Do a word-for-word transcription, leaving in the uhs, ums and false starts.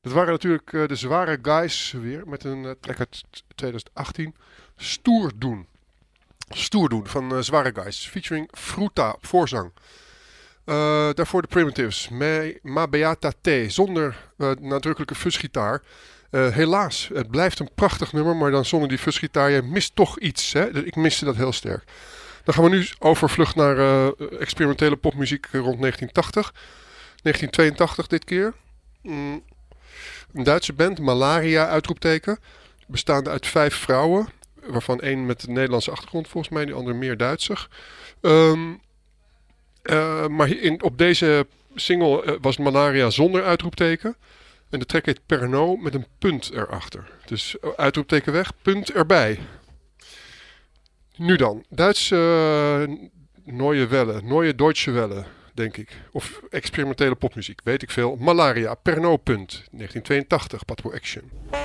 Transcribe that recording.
Dat waren natuurlijk uh, de zware guys weer met een uh, track uit twintig achttien. Stoer doen. Stoer doen van uh, zware guys. Featuring Fruta op voorzang. Uh, daarvoor de Primitives. Me, Ma Beata Te. Zonder uh, nadrukkelijke fuzgitaar. Uh, helaas, het blijft een prachtig nummer. Maar dan zonder die fuzgitaar. Je mist toch iets. Hè? Dus ik miste dat heel sterk. Dan gaan we nu overvlucht naar uh, experimentele popmuziek rond negentien tachtig. negentien tweeëntachtig dit keer. Mm. Een Duitse band, Malaria, uitroepteken. Bestaande uit vijf vrouwen. Waarvan één met een Nederlandse achtergrond volgens mij. Die andere meer Duitser. Um, uh, maar in, op deze single uh, was Malaria zonder uitroepteken. En de track heet Pernod met een punt erachter. Dus uh, uitroepteken weg, punt erbij. Nu dan. Duitse uh, Neue Welle. Neue Deutsche Welle, denk ik. Of experimentele popmuziek, weet ik veel. Malaria, Pernod, punt. negentien tweeëntachtig, Patro Action.